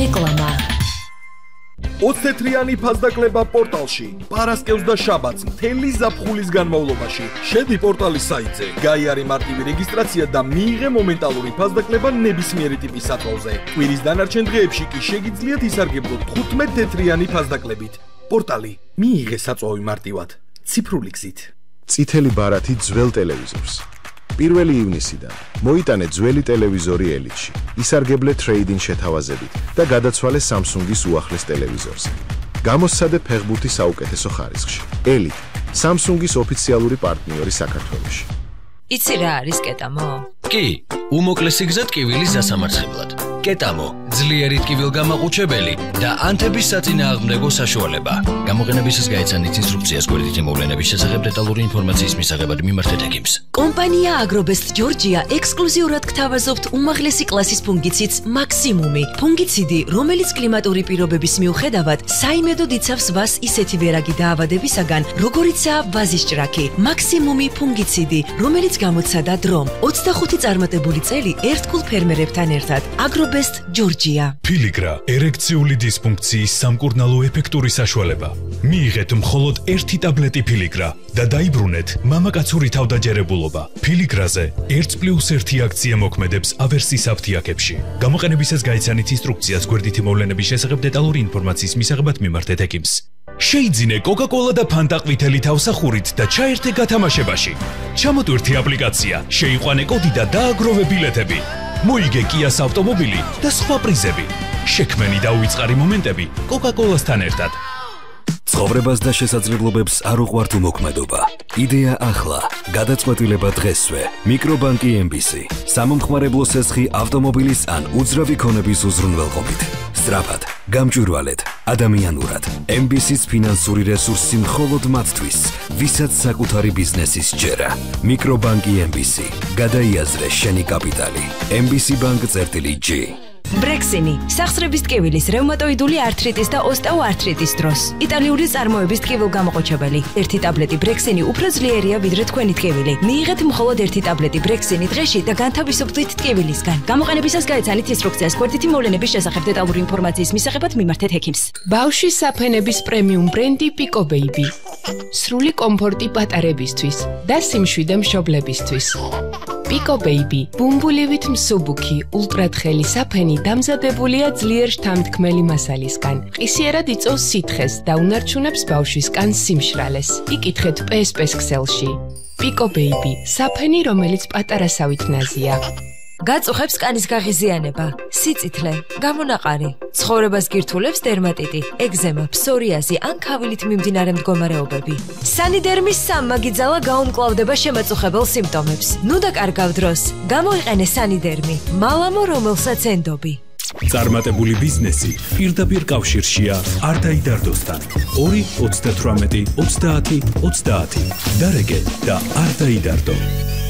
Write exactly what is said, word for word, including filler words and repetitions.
რეკლამა ოცდათრიანი ფასდაკლება პორტალში პარასკევს და შაბათს მთელი ზაფხულის განმავლობაში. შედი პორტალის საიტზე, გაიარე მარტივი რეგისტრაცია და მიიღე მომენტალური ფასდაკლება ნებისმიერი ტიპის სათვალზე. კვირის დანარჩენ დღეებში კი შეგიძლიათ ისარგებლოთ თხუთმეტ თეთრიანი ფასდაკლებით. პორტალი მიიღე საწვავი მარტივად, ციფრული გზით. წითელი ბარათი ძველ ტელევიზორს. პირველი ივნისიდან მოიტანე ძველი ტელევიზორი ელიტში, ისარგებლე ტრეიდინგ შეთავაზებით და გადაცვალე Samsung-ის უახლეს ტელევიზორზე. გამოსცადე ფეხბურთი საუკეთესო ხარისხში. ელიტ, Samsung-ის ოფიციალური პარტნიორი საქართველოში. იცი რა არის კეტამო? კი, უმოკლესი გზა ტკივილის დასამარცხებლად. კეტამო, ძლიერი ტკივილგამაყუჩებელი და ანთების საწინააღმდეგო საშუალება. გამოყენებისას გაეცანით ინსტრუქციას გვერდითი მოვლენების შესახებ დეტალური ინფორმაციის მისაღებად მიმართეთ ექიმს. კომპანია აგრობესტ ჯორჯია ექსკლუზიურად გთავაზობთ უმაღლესი კლასის ფუნგიციდს მაქსიმუმი. ფუნგიციდი, რომელიც კლიმატური პირობების მიუხედავად საიმედოდ იცავს ვას ისეთი ვერაგი დაავადებისაგან, როგორიცაა ვაზის ჭრაქი. მაქსიმუმი ფუნგიციდი, რომელიც გამოცადა დრომ. ოცდახუთი წარმატებული წელი ერთგულ ფერმერებთან ერთად. აგრობესტ ჯორჯია. ფილიგრა ერექციული დისფუნქციის სამკურნალო ეფექტური საშუალება. მიიღეთ მხოლოდ ერთი ტაბლეტი ფილიგრა და დაიბრუნეთ მამაკაცური თავდაჯერებულობა. ფილიგრაზე ერთი პლუს ერთი აქცია მოქმედებს ავერსის აფთიაქებში. გამოყენებისას გაიცანით ინსტრუქციას გვერდითი მოვლენების შესახებ დეტალური ინფორმაციის მისაღებად მიმართეთ ექიმს. შეიძინე კოკა-კოლა და ფანტა ყვითელი თავსახურით და ჩაერთე გათამაშებაში. ჩამოტვირთი აპლიკაცია, შეიყვანე კოდი და დააგროვე ბილეთები. მოიგე კიას ავტომობილი და სხვა პრიზები. შექმენი და უიწყარი მომენტები კოკა-კოლასთან ერთად. ცხოვრებას და შესაძლებლობებს არ უყვართ უმოქმედობა. იდეა ახლა, გადაწყვეტილება დღესვე. მიკრობანკი ემ ბი სი. სამომხმარებლო სესხი ავტომობილის ან უძრავი ქონების უზრუნველყოფით. სწრაფად, გამჭვირვალედ, ადამიანურად. ემ ბი სის ფინანსური რესურსი მხოლოდ მათთვის, ვისაც საკუთარი ბიზნესის ჯერა. მიკრობანკი ემ ბი სი. გადაიაზრე შენი კაპიტალი. ემ ბი სი ბანკ წერტილი ჯი. ბრექსინი, სახსრების ტკივილის, რევმატოიდული ართრიტის და ოსტეოართრიტის დროს. იტალიური წარმოების ტკივილგამაყუჩებელი. ერთი ტაბლეტი ბრექსინი უფრო ძლიერია ვიდრე თქვენი ტკივილი. მიიღეთ მხოლოდ ერთი ტაბლეტი ბრექსინი დღეში და განთავისუფლდით ტკივილისგან. გამოყენებისას გაეცანით ინსტრუქციას გვერდითი მოვლენების შესახებ დეტალური ინფორმაციის მისაღებად მიმართეთ ექიმს. ბავშვის საფენების პრემიუმ ბრენდი პიკო ბეიბი. სრული კომფორტი პატარებისთვის და სიმშვიდე მშობლებისთვის. პიკო ბეიბი, ბუმბულივით მსუბუქი, ულტრათხელი საფენი დამზადებულია ძლიერ შთამთქმელი მასალისგან. ყისიერად იწვევს სითხეს და უნარჩუნებს ბავშვის კანს სიმშრალეს. იკითხეთ პე ეს პე-ს ქსელში. პიკო ბეიბი, საფენი, რომელიც პატარასავით ნაზია. გაწუხებს კანის გაღიზიანება, სიწითლე, გამონაყარი, ცხოვრებას გირთულებს დერმატიტი, ეგზემა, ფსორიაზი ან ქავილით მიმდინარე მდგომარეობები. სანიდერმის სამმაგიძალა გაუმკლავდება შემაწუხებელ სიმპტომებს. ნუ დაკარგავ დროს, გამოიყენე სანიდერმი, მალამო რომელსაც ენდობი. წარმატებული ბიზნესი პირდაპირ კავშირშია არ დაიდარდოსთან. ორი ოცდათვრამეტი ოცდაათი ოცდაათი. დარეგე და არ დაიდარდო.